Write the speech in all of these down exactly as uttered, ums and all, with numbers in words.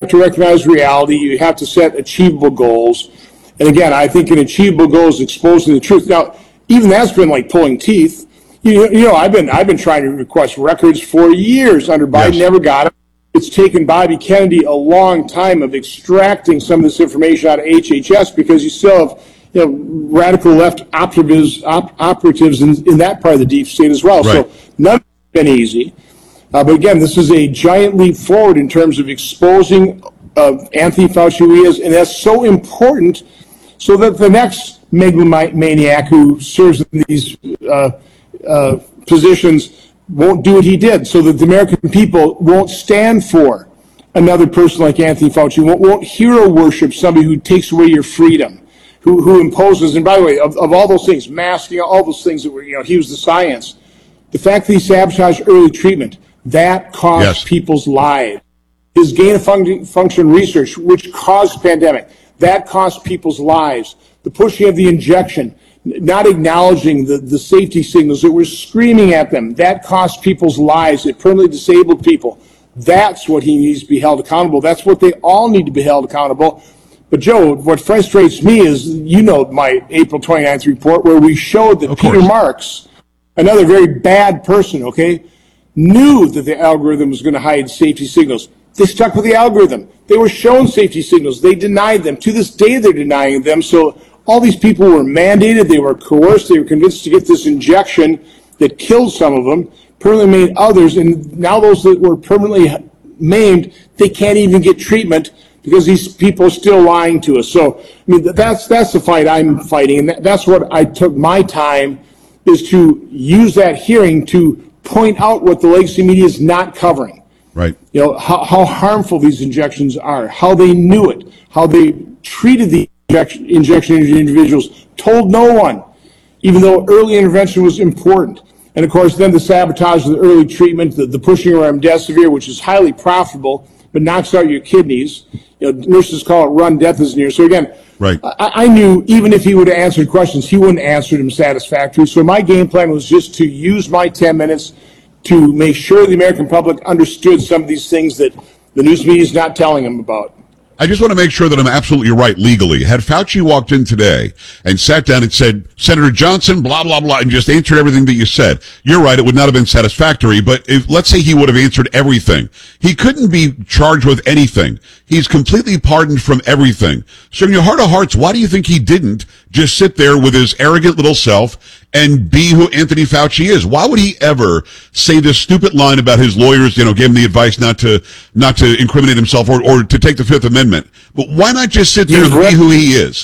to recognize reality. You have to set achievable goals. And again, I think an achievable goal is exposing the truth. Now, even that's been like pulling teeth. You, you know, I've been I've been trying to request records for years under Biden, Yes. never got them. It's taken Bobby Kennedy a long time of extracting some of this information out of H H S because you still have, you know, radical left operatives op, operatives in, in that part of the deep state as well. Right. So none of it's been easy. Uh, but again, this is a giant leap forward in terms of exposing uh, Anthony Fauci who he is, and that's so important so that the next megalomaniac who serves in these uh, uh, positions won't do what he did, so that the American people won't stand for another person like Anthony Fauci, won't, won't hero worship somebody who takes away your freedom, who, who imposes, and by the way, of, of all those things, masking, all those things that were, you know, he was the science. The fact that he sabotaged early treatment, that cost Yes. people's lives. His gain of function, function research, which caused the pandemic, that cost people's lives. The pushing of the injection, not acknowledging the, the safety signals that were screaming at them, that cost people's lives. It permanently disabled people. That's what he needs to be held accountable. That's what they all need to be held accountable. But Joe, what frustrates me is, you know, my April twenty-ninth report where we showed that Of Peter course. Marks, another very bad person, okay, knew that the algorithm was going to hide safety signals. They stuck with the algorithm. They were shown safety signals. They denied them. To this day, they're denying them. So all these people were mandated. They were coerced. They were convinced to get this injection that killed some of them, permanently maimed others. And now those that were permanently maimed, they can't even get treatment because these people are still lying to us. So, I mean, that's, that's the fight I'm fighting. And that, that's what I took my time, is to use that hearing to point out what the legacy media is not covering. Right. You know, how, how harmful these injections are, how they knew it, how they treated the injection, injection individuals, told no one, even though early intervention was important. And of course, then the sabotage of the early treatment, the, the pushing of remdesivir, which is highly profitable, but knocks out your kidneys. You know, nurses call it run, death is near. So again, Right. I, I knew even if he would have answered questions, he wouldn't answer them satisfactorily. So my game plan was just to use my ten minutes to make sure the American public understood some of these things that the news media is not telling them about. I just want to make sure that I'm absolutely right legally. Had Fauci walked in today and sat down and said, Senator Johnson, blah, blah, blah, and just answered everything that you said, you're right, it would not have been satisfactory. But if, let's say he would have answered everything. He couldn't be charged with anything. He's completely pardoned from everything. So in your heart of hearts, why do you think he didn't just sit there with his arrogant little self and be who Anthony Fauci is? Why would he ever say this stupid line about his lawyers, you know, gave him the advice not to, not to incriminate himself or, or to take the Fifth Amendment? But why not just sit there You've and read, be who he is?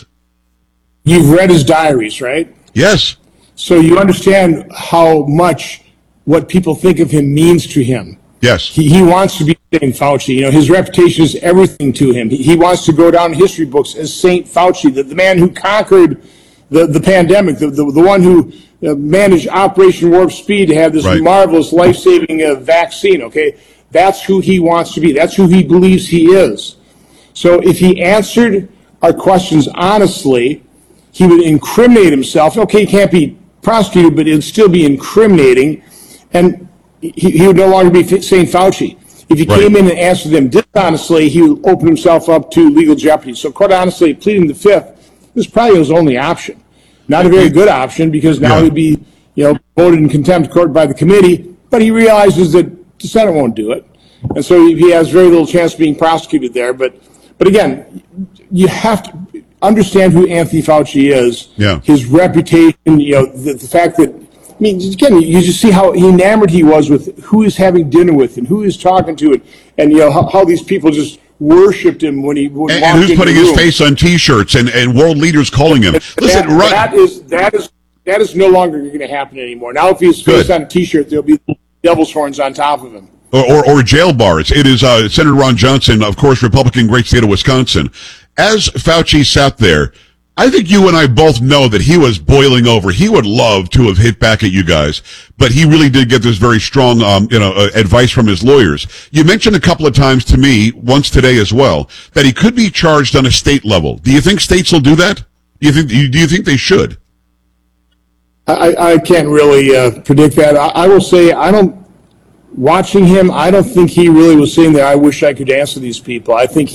You've read his diaries, right? Yes. So you understand how much what people think of him means to him. Yes. He, he wants to be Saint Fauci. You know, his reputation is everything to him. He, he wants to go down in history books as Saint Fauci, the, the man who conquered the, the pandemic, the, the, the one who uh, managed Operation Warp Speed to have this Right. marvelous life-saving uh, vaccine, okay? That's who he wants to be. That's who he believes he is. So if he answered our questions honestly, he would incriminate himself. Okay, he can't be prosecuted, but it would still be incriminating, and he, he would no longer be Saint Fauci. If he Right. came in and answered them dishonestly, he would open himself up to legal jeopardy. So quite honestly, pleading the Fifth is probably his only option. Not a very good option, because now Yeah. he'd be, you know, voted in contempt of court by the committee, but he realizes that the Senate won't do it. And so he has very little chance of being prosecuted there. But, but again, you have to understand who Anthony Fauci is, Yeah. his reputation, you know, the, the fact that, I mean, again, you just see how enamored he was with who he's having dinner with and who he's talking to, and, and you know, how, how these people just worshipped him when he when And, walked and who's into putting the his room. face on T-shirts and, and world leaders calling him. Listen, that, run. that is that is that is no longer going to happen anymore. Now, if he's Good. face on a T-shirt, there'll be devil's horns on top of him. Or, or, or jail bars. It is uh, Senator Ron Johnson, of course, Republican, great state of Wisconsin. As Fauci sat there, I think you and I both know that he was boiling over. He would love to have hit back at you guys, but he really did get this very strong, um, you know, uh, advice from his lawyers. You mentioned a couple of times to me, once today as well, that he could be charged on a state level. Do you think states will do that? Do you think? Do you think they should? I, I can't really uh, predict that. I, I will say I don't. Watching him, I don't think he really was saying that I wish I could answer these people. I think